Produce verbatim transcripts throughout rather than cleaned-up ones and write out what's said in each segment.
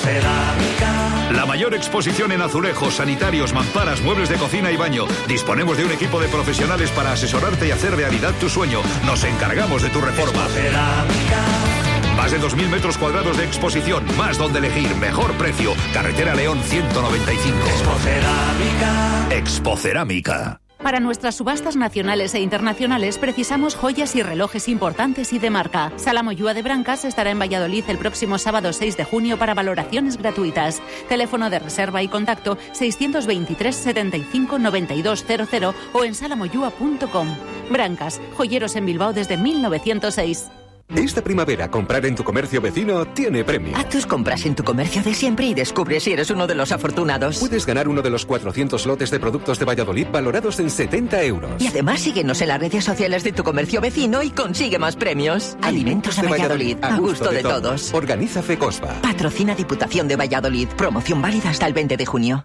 Expocerámica. La mayor exposición en azulejos, sanitarios, mamparas, muebles de cocina y baño. Disponemos de un equipo de profesionales para asesorarte y hacer realidad tu sueño. Nos encargamos de tu reforma. Expocerámica. Más de dos mil metros cuadrados de exposición, más donde elegir, mejor precio. Carretera León ciento noventa y cinco. Expocerámica. Expocerámica. Para nuestras subastas nacionales e internacionales precisamos joyas y relojes importantes y de marca. Sala Moyúa de Brancas estará en Valladolid el próximo sábado seis de junio para valoraciones gratuitas. Teléfono de reserva y contacto seiscientos veintitrés setenta y cinco noventa y dos cero cero o en salamoyúa punto com. Brancas, joyeros en Bilbao desde mil novecientos seis. Esta primavera, comprar en tu comercio vecino tiene premio. Haz tus compras en tu comercio de siempre y descubre si eres uno de los afortunados. Puedes ganar uno de los cuatrocientos lotes de productos de Valladolid valorados en setenta euros. Y además síguenos en las redes sociales de tu comercio vecino y consigue más premios. Alimentos de Valladolid, a gusto de todos. Organiza Fecosva. Patrocina Diputación de Valladolid. Promoción válida hasta el veinte de junio.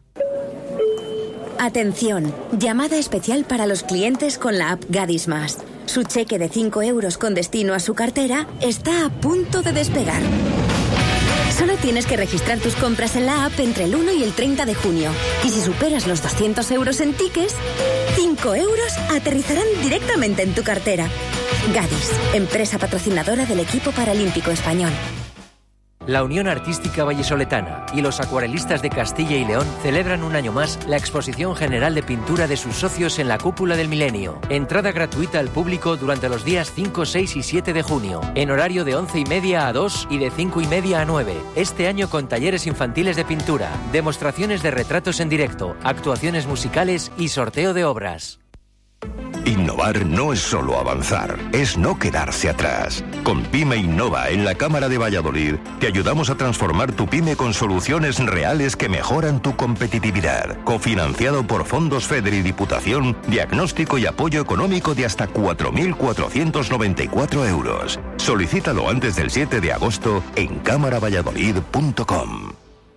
Atención, llamada especial para los clientes con la app Gadis Más. Su cheque de cinco euros con destino a su cartera está a punto de despegar. Solo tienes que registrar tus compras en la app entre el uno y el treinta de junio. Y si superas los doscientos euros en tickets, cinco euros aterrizarán directamente en tu cartera. Gadis, empresa patrocinadora del equipo paralímpico español. La Unión Artística Vallesoletana y los acuarelistas de Castilla y León celebran un año más la exposición general de pintura de sus socios en la Cúpula del Milenio. Entrada gratuita al público durante los días cinco, seis y siete de junio, en horario de once y media a dos y de cinco y media a nueve. Este año con talleres infantiles de pintura, demostraciones de retratos en directo, actuaciones musicales y sorteo de obras. Innovar no es solo avanzar, es no quedarse atrás. Con Pyme Innova en la Cámara de Valladolid, te ayudamos a transformar tu pyme con soluciones reales que mejoran tu competitividad. Cofinanciado por Fondos FEDER y Diputación, diagnóstico y apoyo económico de hasta cuatro mil cuatrocientos noventa y cuatro euros. Solicítalo antes del siete de agosto en cámara valladolid punto com.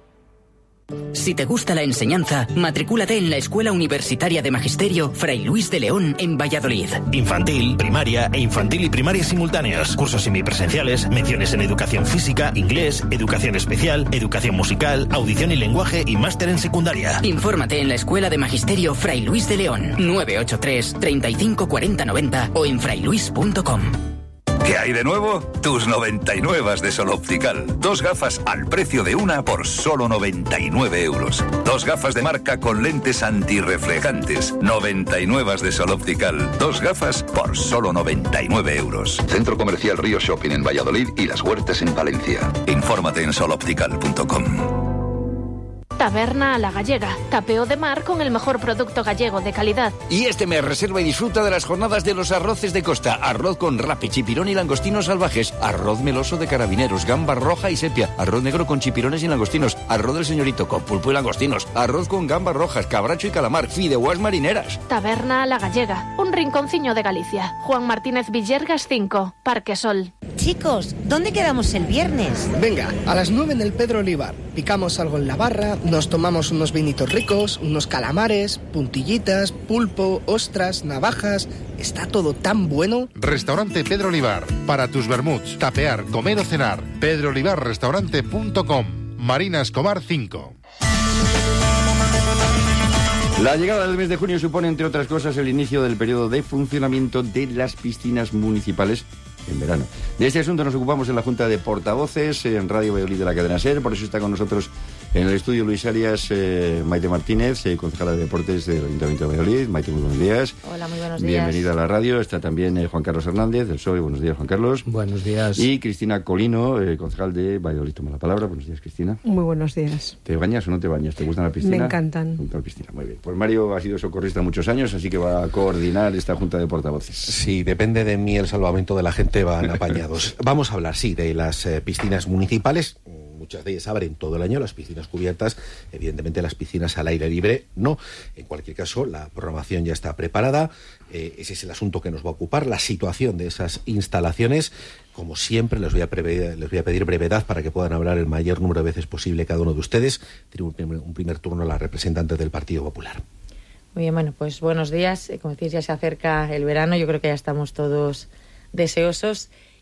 Si te gusta la enseñanza, matricúlate en la Escuela Universitaria de Magisterio Fray Luis de León en Valladolid. Infantil, primaria e infantil y primaria simultáneos. Cursos semipresenciales, menciones en educación física, inglés, educación especial, educación musical, audición y lenguaje y máster en secundaria. Infórmate en la Escuela de Magisterio Fray Luis de León, nueve ocho tres, treinta y cinco cuarenta noventa o en frayluis punto com. ¿Qué hay de nuevo? Tus noventa y nueve de Sol Optical. Dos gafas al precio de una por solo noventa y nueve euros. Dos gafas de marca con lentes antirreflejantes. noventa y nueve de Sol Optical. Dos gafas por solo noventa y nueve euros. Centro Comercial Río Shopping en Valladolid y Las Huertas en Valencia. Infórmate en sol optical punto com. Taberna a la Gallega, tapeo de mar con el mejor producto gallego de calidad. Y este mes reserva y disfruta de las jornadas de los arroces de costa. Arroz con rape, chipirón y langostinos salvajes. Arroz meloso de carabineros, gamba roja y sepia. Arroz negro con chipirones y langostinos. Arroz del señorito con pulpo y langostinos. Arroz con gambas rojas, cabracho y calamar. Fideuás marineras. Taberna a la Gallega, un rinconciño de Galicia. Juan Martínez Villergas cinco, Parque Sol. Chicos, ¿dónde quedamos el viernes? Venga, a las nueve en el Pedro Olivar. Picamos algo en la barra, nos tomamos unos vinitos ricos, unos calamares, puntillitas, pulpo, ostras, navajas. Está todo tan bueno. Restaurante Pedro Olivar. Para tus vermuts, tapear, comer o cenar. pedro olivar restaurante punto com. Marina Escobar cinco. La llegada del mes de junio supone, entre otras cosas, el inicio del periodo de funcionamiento de las piscinas municipales en verano. De este asunto nos ocupamos en la Junta de Portavoces, en Radio Valladolid de la cadena SER. Por eso está con nosotros en el estudio Luis Arias, eh, Maite Martínez, eh, concejala de Deportes del Ayuntamiento de Valladolid. Maite, muy buenos días. Hola, muy buenos días. Bienvenida a la radio. Está también eh, Juan Carlos Hernández, del P S O E. Buenos días, Juan Carlos. Buenos días. Y Cristina Colino, eh, concejal de Valladolid. Toma la palabra. Buenos días, Cristina. Muy buenos días. ¿Te bañas o no te bañas? ¿Te gustan la piscina? Me encantan. Me gusta la piscina, muy bien. Pues Mario ha sido socorrista muchos años, así que va a coordinar esta Junta de Portavoces. Sí, depende de mí el salvamento de la gente, van apañados. Vamos a hablar, sí, de las eh, piscinas municipales. Muchas de ellas abren todo el año, las piscinas cubiertas, evidentemente las piscinas al aire libre no. En cualquier caso, la programación ya está preparada, eh, ese es el asunto que nos va a ocupar, la situación de esas instalaciones. Como siempre, les voy a, preve- les voy a pedir brevedad para que puedan hablar el mayor número de veces posible cada uno de ustedes. Tiene un primer, un primer turno la representante del Partido Popular. Muy bien, bueno, pues buenos días. Como decís, ya se acerca el verano, yo creo que ya estamos todos deseosos.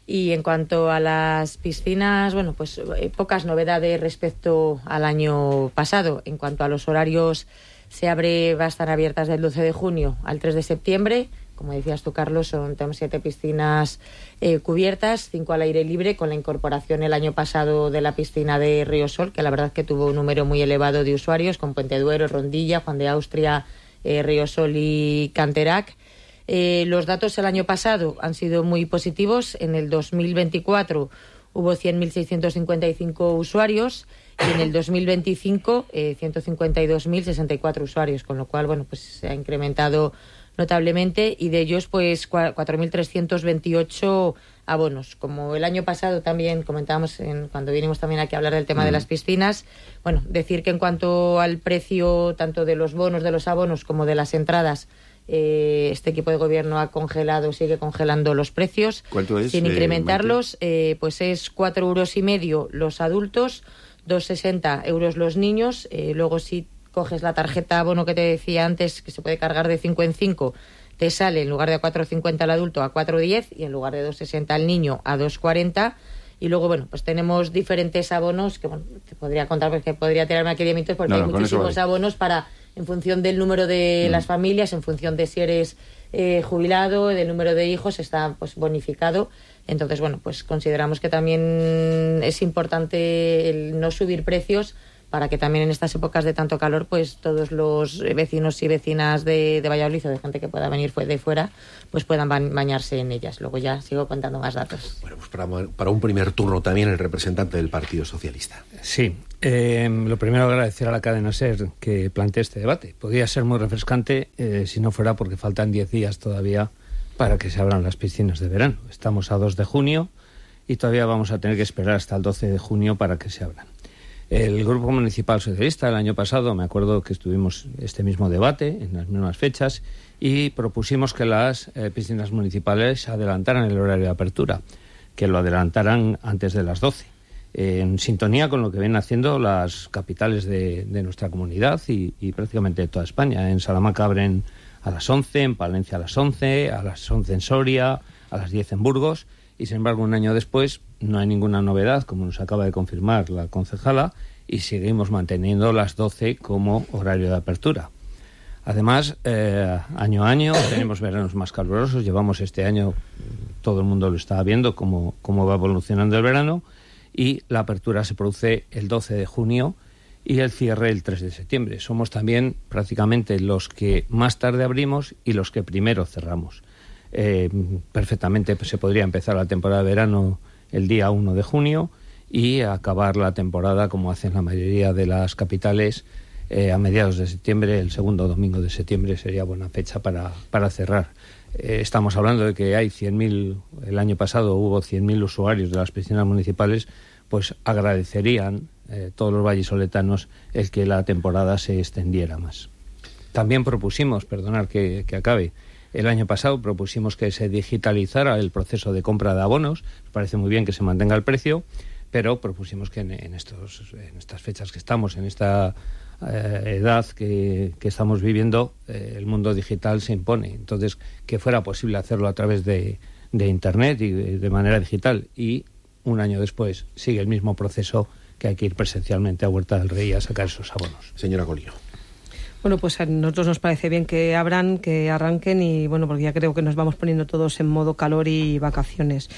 Y en cuanto a las piscinas, bueno, pues eh, pocas novedades respecto al año pasado. En cuanto a los horarios, se abre, va a estar abiertas del doce de junio al tres de septiembre. Como decías tú, Carlos, son tenemos siete piscinas eh, cubiertas, cinco al aire libre, con la incorporación el año pasado de la piscina de Río Sol, que la verdad que tuvo un número muy elevado de usuarios, con Puente Duero, Rondilla, Juan de Austria, eh, Río Sol y Canterac. Eh, los datos el año pasado han sido muy positivos. En el dos mil veinticuatro hubo cien mil seiscientos cincuenta y cinco usuarios y en el dos mil veinticinco eh, ciento cincuenta y dos mil sesenta y cuatro usuarios, con lo cual, bueno, pues se ha incrementado notablemente, y de ellos pues cuatro mil trescientos veintiocho abonos. Como el año pasado también comentábamos en, cuando vinimos también aquí a hablar del tema mm. de las piscinas, bueno, decir que en cuanto al precio tanto de los bonos, de los abonos, como de las entradas, eh, este equipo de gobierno ha congelado, sigue congelando los precios. ¿Cuánto es? Sin incrementarlos, eh, pues es cuatro euros y medio los adultos, dos sesenta euros los niños, eh, luego si coges la tarjeta abono que te decía antes, que se puede cargar de cinco en cinco, te sale en lugar de a cuatro cincuenta al adulto a cuatro diez y en lugar de dos sesenta al niño a dos cuarenta. Y luego, bueno, pues tenemos diferentes abonos que, bueno, te podría contar porque podría tirarme aquí diez minutos porque no, hay no, muchísimos vale. abonos para, en función del número de mm. las familias, en función de si eres eh, jubilado, del número de hijos, está pues bonificado. Entonces, bueno, pues consideramos que también es importante el no subir precios, para que también en estas épocas de tanto calor, pues todos los vecinos y vecinas de, de Valladolid o de gente que pueda venir de fuera, pues puedan bañarse en ellas. Luego ya sigo contando más datos. Bueno, pues para, para un primer turno también el representante del Partido Socialista. Sí, eh, lo primero agradecer a la cadena SER que plantee este debate. Podría ser muy refrescante eh, si no fuera porque faltan diez días todavía para que se abran las piscinas de verano. Estamos a dos de junio y todavía vamos a tener que esperar hasta el doce de junio para que se abran. El Grupo Municipal Socialista el año pasado, me acuerdo que estuvimos este mismo debate en las mismas fechas y propusimos que las eh, piscinas municipales adelantaran el horario de apertura, que lo adelantaran antes de las doce, eh, en sintonía con lo que vienen haciendo las capitales de, de nuestra comunidad y, y prácticamente de toda España. En Salamanca abren a las once, en Palencia a las once, a las once en Soria, a las diez en Burgos. Y, sin embargo, un año después no hay ninguna novedad, como nos acaba de confirmar la concejala, y seguimos manteniendo las doce como horario de apertura. Además, eh, año a año tenemos veranos más calurosos. Llevamos este año, todo el mundo lo está viendo, cómo, cómo va evolucionando el verano, y la apertura se produce el doce de junio y el cierre el tres de septiembre. Somos también prácticamente los que más tarde abrimos y los que primero cerramos. Eh, perfectamente pues, se podría empezar la temporada de verano el día uno de junio y acabar la temporada, como hacen la mayoría de las capitales, eh, a mediados de septiembre. El segundo domingo de septiembre sería buena fecha para, para cerrar. Eh, estamos hablando de que hay cien mil, el año pasado hubo cien mil usuarios de las piscinas municipales, pues agradecerían eh, todos los vallisoletanos el que la temporada se extendiera más. También propusimos, perdonar que, que acabe, el año pasado propusimos que se digitalizara el proceso de compra de abonos. Nos parece muy bien que se mantenga el precio, pero propusimos que en, en, estos, en estas fechas que estamos, en esta eh, edad que, que estamos viviendo, eh, el mundo digital se impone. Entonces, que fuera posible hacerlo a través de, de Internet y de, de manera digital. Y un año después sigue el mismo proceso, que hay que ir presencialmente a Huerta del Rey a sacar esos abonos. Señora Golino. Bueno, pues a nosotros nos parece bien que abran, que arranquen y, bueno, porque ya creo que nos vamos poniendo todos en modo calor y vacaciones.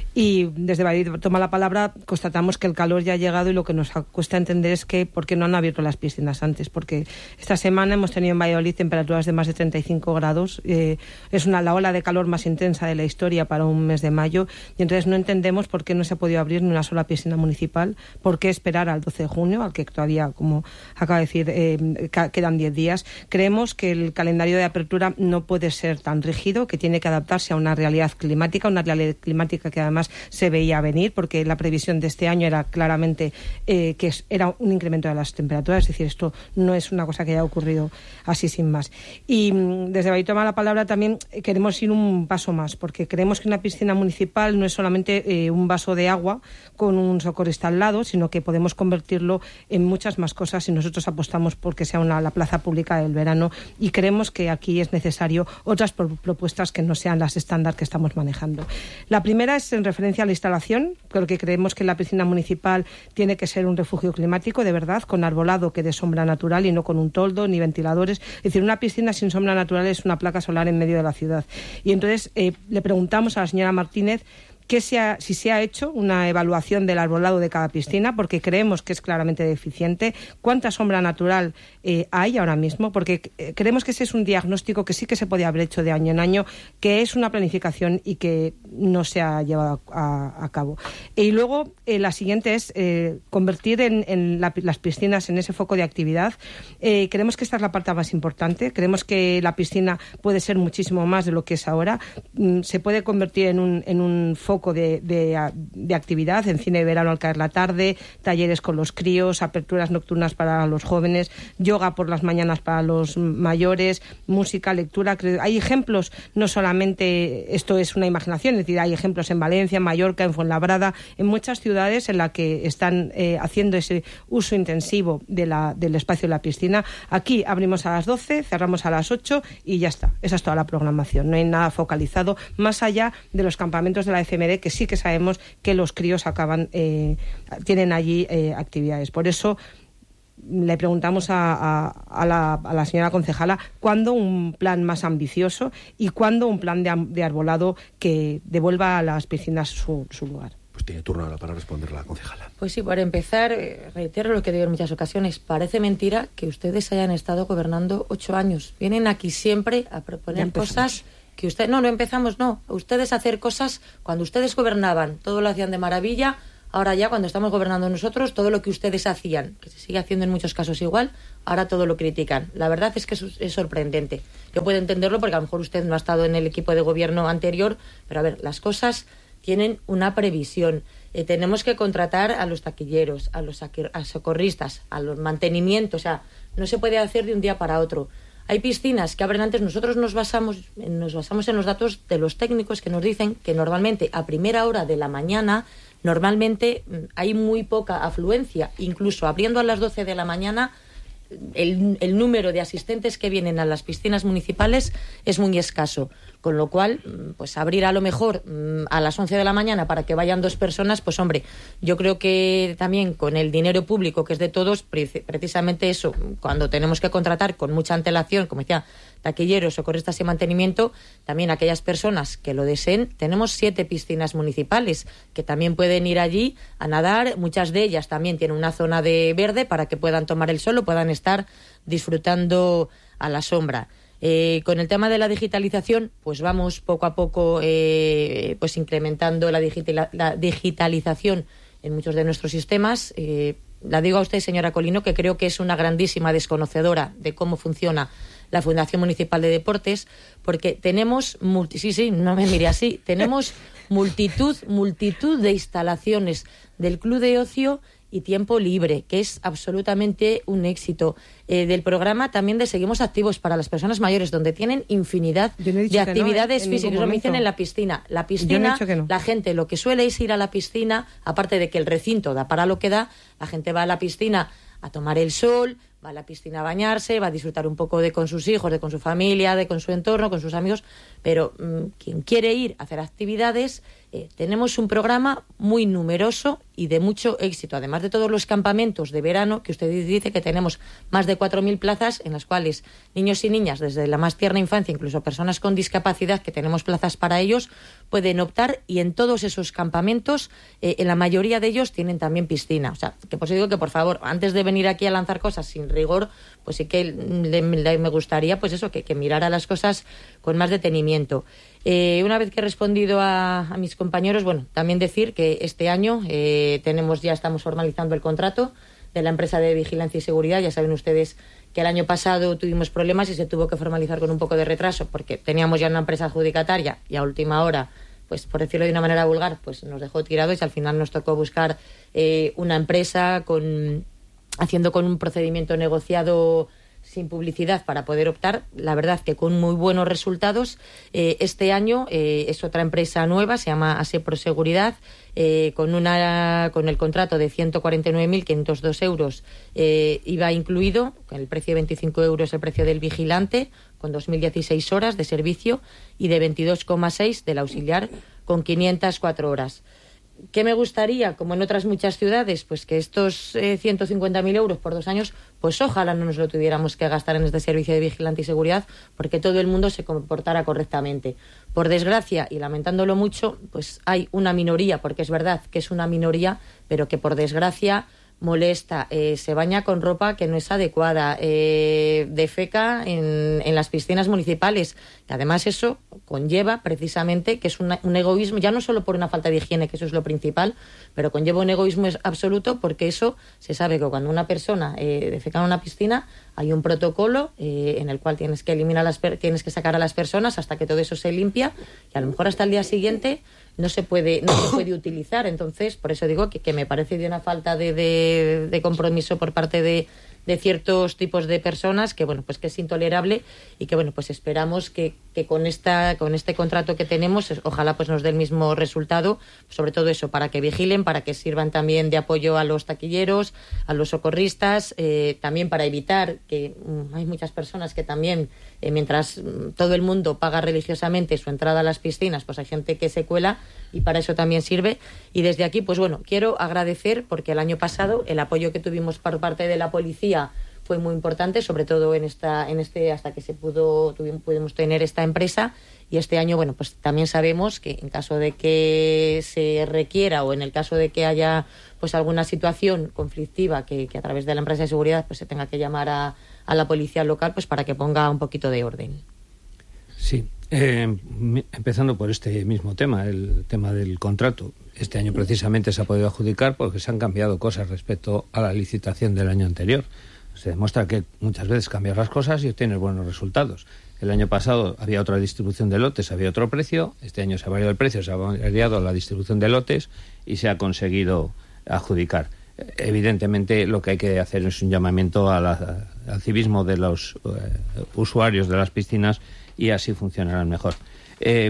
Y desde Valladolid toma la palabra, constatamos que el calor ya ha llegado y lo que nos cuesta entender es que por qué no han abierto las piscinas antes, porque esta semana hemos tenido en Valladolid temperaturas de más de treinta y cinco grados, eh, es una la ola de calor más intensa de la historia para un mes de mayo, y entonces no entendemos por qué no se ha podido abrir ni una sola piscina municipal, por qué esperar al doce de junio, al que todavía, como acaba de decir, eh, quedan diez días. Creemos que el calendario de apertura no puede ser tan rígido, que tiene que adaptarse a una realidad climática, una realidad climática que además se veía venir, porque la previsión de este año era claramente eh, que era un incremento de las temperaturas, es decir, esto no es una cosa que haya ocurrido así sin más. Y desde Valladolid toma la palabra también queremos ir un paso más, porque creemos que una piscina municipal no es solamente eh, un vaso de agua con un socorrista al lado, sino que podemos convertirlo en muchas más cosas, y nosotros apostamos porque sea una, la plaza pública del verano, y creemos que aquí es necesario otras propuestas que no sean las estándar que estamos manejando. La primera es en referencia referencia a la instalación, porque creemos que la piscina municipal tiene que ser un refugio climático, de verdad, con arbolado que dé sombra natural y no con un toldo ni ventiladores. Es decir, una piscina sin sombra natural es una placa solar en medio de la ciudad. Y entonces eh, le preguntamos a la señora Martínez que sea, si se ha hecho una evaluación del arbolado de cada piscina, porque creemos que es claramente deficiente, cuánta sombra natural eh, hay ahora mismo, porque eh, creemos que ese es un diagnóstico que sí que se podía haber hecho de año en año, que es una planificación y que no se ha llevado a, a, a cabo. Y luego eh, la siguiente es eh, convertir en, en la, las piscinas en ese foco de actividad. Eh, creemos que esta es la parte más importante, creemos que la piscina puede ser muchísimo más de lo que es ahora, mm, se puede convertir en un, en un foco De, de, de actividad, en cine de verano al caer la tarde, talleres con los críos, aperturas nocturnas para los jóvenes, yoga por las mañanas para los mayores, música, lectura. Hay ejemplos, no solamente esto es una imaginación, es decir, hay ejemplos en Valencia, en Mallorca, en Fuenlabrada, en muchas ciudades en las que están eh, haciendo ese uso intensivo de la, del espacio de la piscina. Aquí abrimos a las doce, cerramos a las ocho y ya está. Esa es toda la programación. No hay nada focalizado más allá de los campamentos de la F M D, que sí que sabemos que los críos acaban eh, tienen allí eh, actividades. Por eso le preguntamos a, a, a, la, a la señora concejala cuándo un plan más ambicioso y cuándo un plan de, de arbolado que devuelva a las piscinas su, su lugar. Pues tiene turno ahora para responder la concejala. Pues sí, para empezar, eh, reitero lo que digo en muchas ocasiones. Parece mentira que ustedes hayan estado gobernando ocho años. Vienen aquí siempre a proponer cosas que usted no, no empezamos, no. Ustedes a hacer cosas cuando ustedes gobernaban, todo lo hacían de maravilla. Ahora ya, cuando estamos gobernando nosotros, todo lo que ustedes hacían, que se sigue haciendo en muchos casos igual, ahora todo lo critican. La verdad es que es, es sorprendente. Yo puedo entenderlo porque a lo mejor usted no ha estado en el equipo de gobierno anterior, pero a ver, las cosas tienen una previsión. Eh, tenemos que contratar a los taquilleros, a los a socorristas, a los mantenimientos. O sea, no se puede hacer de un día para otro. Hay piscinas que abren antes. Nosotros nos basamos, nos basamos en los datos de los técnicos que nos dicen que normalmente a primera hora de la mañana normalmente hay muy poca afluencia. Incluso abriendo a las doce de la mañana, el, el número de asistentes que vienen a las piscinas municipales es muy escaso. Con lo cual, pues abrir a lo mejor a las once de la mañana para que vayan dos personas, pues hombre, yo creo que también con el dinero público que es de todos, precisamente eso, cuando tenemos que contratar con mucha antelación, como decía, taquilleros, socorristas y mantenimiento, también aquellas personas que lo deseen, tenemos siete piscinas municipales que también pueden ir allí a nadar. Muchas de ellas también tienen una zona de verde para que puedan tomar el sol o puedan estar disfrutando a la sombra. Eh, con el tema de la digitalización, pues vamos poco a poco eh, pues incrementando la, digitala, la digitalización en muchos de nuestros sistemas. Eh, la digo a usted, señora Colino, que creo que es una grandísima desconocedora de cómo funciona la Fundación Municipal de Deportes, porque tenemos, multi, sí, sí, no me mire así, tenemos multitud, multitud de instalaciones del Club de Ocio y Tiempo Libre, que es absolutamente un éxito. Eh, del programa también de Seguimos Activos para las personas mayores, donde tienen infinidad no de actividades no, físicas. Lo dicen en la piscina. La piscina, no no. La gente lo que suele es ir a la piscina, aparte de que el recinto da para lo que da, la gente va a la piscina a tomar el sol, va a la piscina a bañarse, va a disfrutar un poco de con sus hijos, de con su familia, de con su entorno, con sus amigos, pero mmm, quien quiere ir a hacer actividades, eh, tenemos un programa muy numeroso y de mucho éxito, además de todos los campamentos de verano, que usted dice que tenemos más de cuatro mil plazas, en las cuales niños y niñas, desde la más tierna infancia, incluso personas con discapacidad, que tenemos plazas para ellos, pueden optar, y en todos esos campamentos, eh, en la mayoría de ellos tienen también piscina. O sea, que por eso digo que, por favor, antes de venir aquí a lanzar cosas sin rigor, pues sí que le, le, me gustaría, pues eso, que, que mirara las cosas con más detenimiento. Eh, una vez que he respondido a, a mis compañeros, bueno, también decir que este año eh, tenemos ya estamos formalizando el contrato de la empresa de vigilancia y seguridad. Ya saben ustedes que el año pasado tuvimos problemas y se tuvo que formalizar con un poco de retraso porque teníamos ya una empresa adjudicataria y a última hora, pues por decirlo de una manera vulgar, pues nos dejó tirados y al final nos tocó buscar eh, una empresa con haciendo con un procedimiento negociado sin publicidad para poder optar. La verdad que con muy buenos resultados. Eh, este año eh, es otra empresa nueva, se llama Asepro Seguridad, eh, con una con el contrato de ciento cuarenta y nueve mil quinientos dos euros eh, iba incluido, con el precio de veinticinco euros el precio del vigilante, con dos mil dieciséis horas de servicio, y de veintidós coma seis del auxiliar con quinientas cuatro horas. ¿Qué me gustaría? Como en otras muchas ciudades, pues que estos eh, ciento cincuenta mil euros por dos años, pues ojalá no nos lo tuviéramos que gastar en este servicio de vigilancia y seguridad, porque todo el mundo se comportara correctamente. Por desgracia, y lamentándolo mucho, pues hay una minoría, porque es verdad que es una minoría, pero que por desgracia molesta, eh, se baña con ropa que no es adecuada, eh, defeca en, en las piscinas municipales. Y además eso conlleva precisamente que es una, un egoísmo, ya no solo por una falta de higiene, que eso es lo principal, pero conlleva un egoísmo absoluto, porque eso se sabe que cuando una persona eh, defeca en una piscina hay un protocolo eh, en el cual tienes que eliminar las per- tienes que sacar a las personas hasta que todo eso se limpia, y a lo mejor hasta el día siguiente no se puede no se puede utilizar. Entonces, por eso digo que, que me parece de una falta de, de, de compromiso por parte de, de ciertos tipos de personas, que bueno, pues que es intolerable, y que bueno, pues esperamos que, que con esta con este contrato que tenemos, ojalá pues nos dé el mismo resultado, sobre todo eso, para que vigilen, para que sirvan también de apoyo a los taquilleros, a los socorristas, eh, también para evitar que um, hay muchas personas que también, eh, mientras um, todo el mundo paga religiosamente su entrada a las piscinas, pues hay gente que se cuela, y para eso también sirve. Y desde aquí, pues bueno, quiero agradecer, porque el año pasado el apoyo que tuvimos por parte de la policía fue muy importante, sobre todo en esta en este hasta que se pudo tuvimos, pudimos tener esta empresa. Y este año, bueno, pues también sabemos que en caso de que se requiera, o en el caso de que haya pues alguna situación conflictiva que, que a través de la empresa de seguridad pues se tenga que llamar a, a la policía local, pues para que ponga un poquito de orden. Sí, eh, empezando por este mismo tema, el tema del contrato. Este año precisamente se ha podido adjudicar porque se han cambiado cosas respecto a la licitación del año anterior. Se demuestra que muchas veces cambias las cosas y obtienes buenos resultados. El año pasado había otra distribución de lotes, había otro precio. Este año se ha variado el precio, se ha variado la distribución de lotes y se ha conseguido adjudicar. Evidentemente, lo que hay que hacer es un llamamiento a la, al civismo de los uh, usuarios de las piscinas, y así funcionarán mejor. Eh,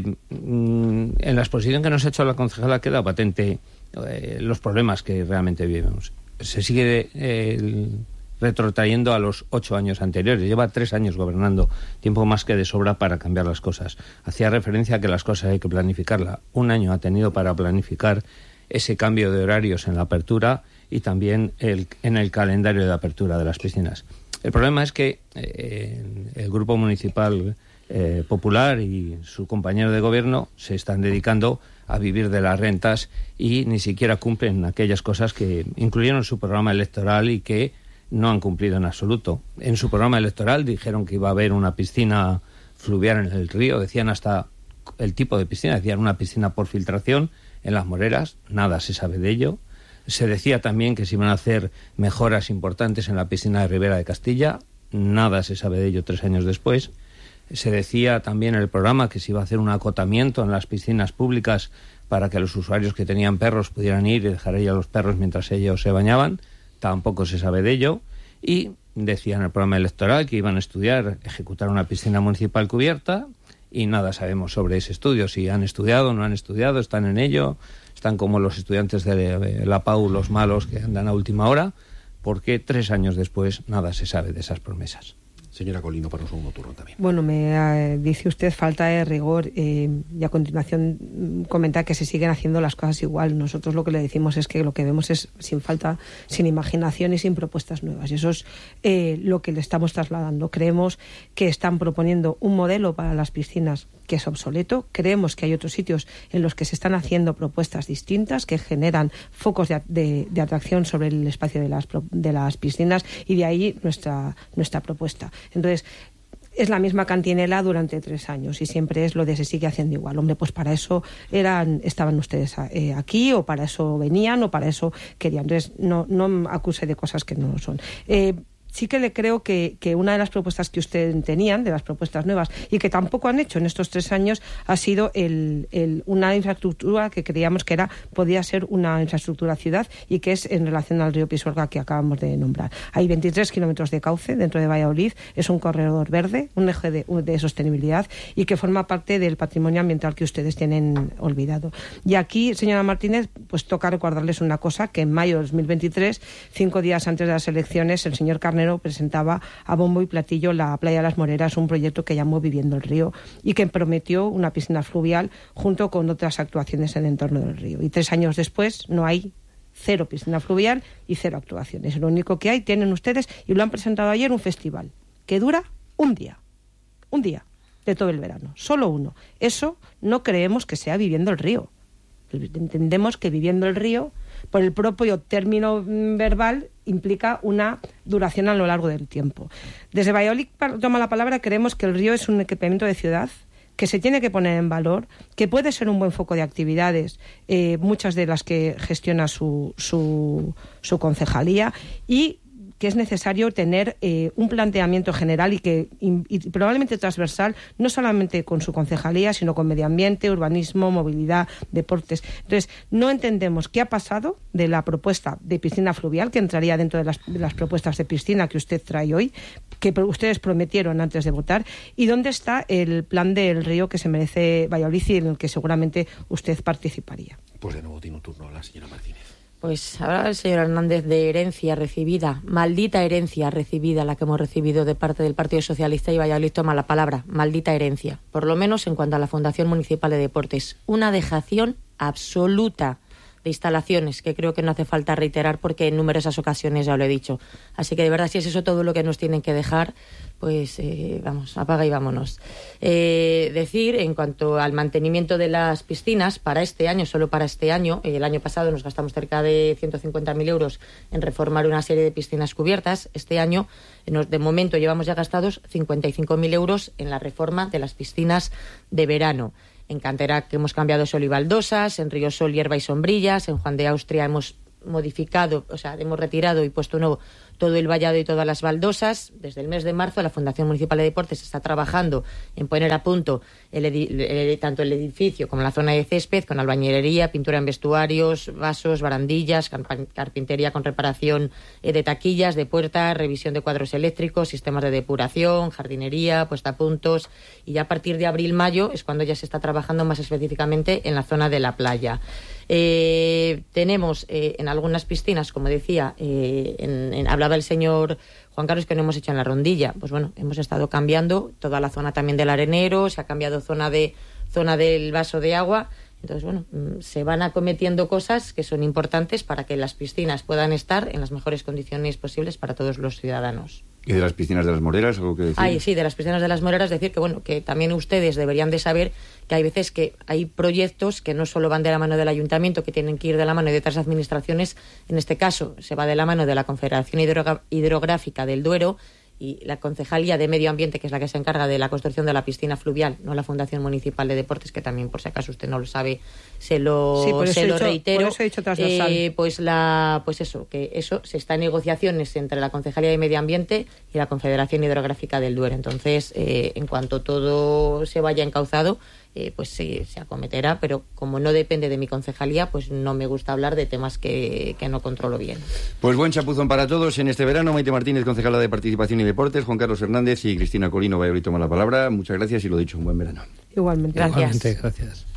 en la exposición que nos ha hecho la concejala queda patente eh, los problemas que realmente vivimos. Se sigue eh, retrotrayendo a los ocho años anteriores. Lleva tres años gobernando, tiempo más que de sobra para cambiar las cosas. Hacía referencia a que las cosas hay que planificarla. Un año ha tenido para planificar ese cambio de horarios en la apertura y también el, en el calendario de apertura de las piscinas. El problema es que eh, el Grupo Municipal eh, Popular y su compañero de gobierno se están dedicando a vivir de las rentas y ni siquiera cumplen aquellas cosas que incluyeron en su programa electoral y que no han cumplido en absoluto. En su programa electoral dijeron que iba a haber una piscina fluvial en el río, decían hasta el tipo de piscina, decían una piscina por filtración en las Moreras, nada se sabe de ello. Se decía también que se iban a hacer mejoras importantes en la piscina de Ribera de Castilla, nada se sabe de ello tres años después. Se decía también en el programa que se iba a hacer un acotamiento en las piscinas públicas para que los usuarios que tenían perros pudieran ir y dejar ahí a los perros mientras ellos se bañaban, tampoco se sabe de ello. Y decían en el programa electoral que iban a estudiar, ejecutar una piscina municipal cubierta, y nada sabemos sobre ese estudio, si han estudiado o no han estudiado, están en ello, están como los estudiantes de la P A U, los malos que andan a última hora, porque tres años después nada se sabe de esas promesas. Señora Colino, para un segundo turno también. Bueno, me eh, dice usted falta de rigor eh, y a continuación comenta que se siguen haciendo las cosas igual. Nosotros lo que le decimos es que lo que vemos es sin falta, sin imaginación y sin propuestas nuevas. Y eso es eh, lo que le estamos trasladando. Creemos que están proponiendo un modelo para las piscinas que es obsoleto. Creemos que hay otros sitios en los que se están haciendo propuestas distintas que generan focos de, de, de atracción sobre el espacio de las, de las piscinas, y de ahí nuestra, nuestra propuesta. Entonces, es la misma cantinela durante tres años y siempre es lo de se sigue haciendo igual. Hombre, pues para eso eran estaban ustedes eh, aquí, o para eso venían, o para eso querían. Entonces, no, no acuse de cosas que no son. Eh, Sí que le creo que, que una de las propuestas que ustedes tenían, de las propuestas nuevas, y que tampoco han hecho en estos tres años, ha sido el, el, una infraestructura que creíamos que era podía ser una infraestructura ciudad, y que es en relación al río Pisuerga que acabamos de nombrar. Hay veintitrés kilómetros de cauce dentro de Valladolid, es un corredor verde, un eje de, de sostenibilidad, y que forma parte del patrimonio ambiental que ustedes tienen olvidado. Y aquí, señora Martínez, pues toca recordarles una cosa, que en mayo de dos mil veintitrés, cinco días antes de las elecciones, el señor Carnero enero presentaba a bombo y platillo la Playa de las Moreras, un proyecto que llamó Viviendo el Río y que prometió una piscina fluvial junto con otras actuaciones en el entorno del río. Y tres años después no hay cero piscina fluvial y cero actuaciones. Lo único que hay, tienen ustedes, y lo han presentado ayer, un festival que dura un día. Un día de todo el verano. Solo uno. Eso no creemos que sea Viviendo el Río. Entendemos que Viviendo el Río, por el propio término verbal, implica una duración a lo largo del tiempo. Desde Valladolid toma la palabra, creemos que el río es un equipamiento de ciudad que se tiene que poner en valor, que puede ser un buen foco de actividades, eh, muchas de las que gestiona su, su, su concejalía, y que es necesario tener eh, un planteamiento general y que y, y probablemente transversal, no solamente con su concejalía, sino con medio ambiente, urbanismo, movilidad, deportes. Entonces, no entendemos qué ha pasado de la propuesta de piscina fluvial, que entraría dentro de las, de las propuestas de piscina que usted trae hoy, que ustedes prometieron antes de votar, y dónde está el plan del río que se merece Valladolid y en el que seguramente usted participaría. Pues de nuevo tiene un turno la señora Martínez. Pues ahora el señor Hernández de herencia recibida, maldita herencia recibida, la que hemos recibido de parte del Partido Socialista, y Valladolid toma la palabra, maldita herencia, por lo menos en cuanto a la Fundación Municipal de Deportes. Una dejación absoluta de instalaciones, que creo que no hace falta reiterar porque en numerosas ocasiones ya lo he dicho. Así que de verdad, si es eso todo lo que nos tienen que dejar, pues eh, vamos, apaga y vámonos. Eh, decir, en cuanto al mantenimiento de las piscinas, para este año, solo para este año, eh, el año pasado nos gastamos cerca de ciento cincuenta mil euros en reformar una serie de piscinas cubiertas. Este año, nos, de momento, llevamos ya gastados cincuenta y cinco mil euros en la reforma de las piscinas de verano. En Cantera, que hemos cambiado sol y baldosas, en Río Sol, hierba y sombrillas, en Juan de Austria hemos modificado, o sea, hemos retirado y puesto nuevo todo el vallado y todas las baldosas. Desde el mes de marzo la Fundación Municipal de Deportes está trabajando en poner a punto el el, tanto el edificio como la zona de césped, con albañilería, pintura en vestuarios, vasos, barandillas, carpintería con reparación eh, de taquillas, de puertas, revisión de cuadros eléctricos, sistemas de depuración, jardinería, puesta a puntos, y ya a partir de abril-mayo es cuando ya se está trabajando más específicamente en la zona de la playa. Eh, tenemos eh, en algunas piscinas, como decía, eh, en, en, hablaba el señor Juan Carlos, que no hemos hecho en la Rondilla. Pues bueno, hemos estado cambiando toda la zona también del arenero, se ha cambiado zona de zona del vaso de agua. Entonces, bueno, se van acometiendo cosas que son importantes para que las piscinas puedan estar en las mejores condiciones posibles para todos los ciudadanos. ¿Y de las piscinas de las Moreras, algo que decir? Ay, sí, de las piscinas de las Moreras, decir que, bueno, que también ustedes deberían de saber que hay veces que hay proyectos que no solo van de la mano del ayuntamiento, que tienen que ir de la mano de otras administraciones. En este caso, se va de la mano de la Confederación Hidrogra- Hidrográfica del Duero y la Concejalía de Medio Ambiente, que es la que se encarga de la construcción de la piscina fluvial, no la Fundación Municipal de Deportes, que también, por si acaso usted no lo sabe, se lo, sí, se lo dicho, reitero. Por eso he dicho transversal. Eh, pues, la, pues eso, que eso se está en negociaciones entre la Concejalía de Medio Ambiente y la Confederación Hidrográfica del Duero. Entonces, eh, en cuanto todo se vaya encauzado, Eh, pues sí, se acometerá, pero como no depende de mi concejalía, pues no me gusta hablar de temas que, que no controlo bien. Pues buen chapuzón para todos en este verano. Maite Martínez, concejala de Participación y Deportes, Juan Carlos Hernández y Cristina Colino, Valladolid toma la palabra. Muchas gracias y lo dicho, un buen verano. Igualmente. Gracias. Igualmente, gracias.